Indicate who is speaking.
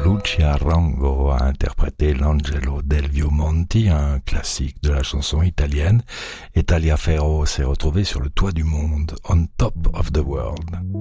Speaker 1: Lucia Rango a interprété l'Angelo del Viomonti, un classique de la chanson italienne, et Taliaferro s'est retrouvée sur le toit du monde, On Top of the World.